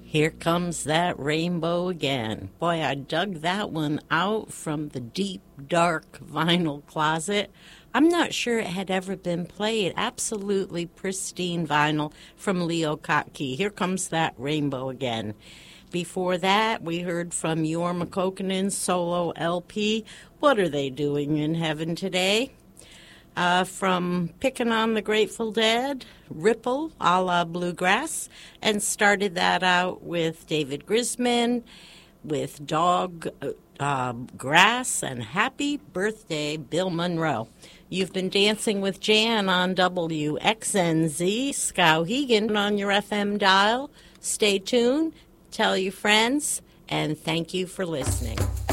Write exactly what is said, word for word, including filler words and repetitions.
Here Comes That Rainbow Again. Boy, I dug that one out from the deep, dark vinyl closet. I'm not sure it had ever been played. Absolutely pristine vinyl from Leo Kottke. Here Comes That Rainbow Again. Before that, we heard from Jorma Kokkonen's solo L P, What Are They Doing in Heaven Today? Uh, from Picking on the Grateful Dead, Ripple, a la Bluegrass, and started that out with David Grisman, with Dog uh, Grass, and Happy Birthday, Bill Monroe. You've been dancing with Jan on W X N Z, Skowhegan on your F M dial. Stay tuned, tell your friends, and thank you for listening.